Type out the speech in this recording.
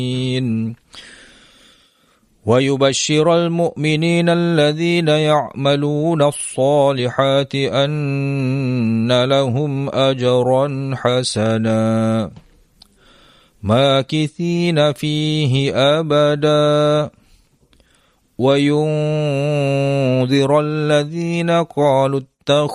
ويبشر المؤمنين الذين يعملون الصالحات أن لهم أجرا حسنا ماكثين فيه أبدا وينذر الذين قالوا اتخذوا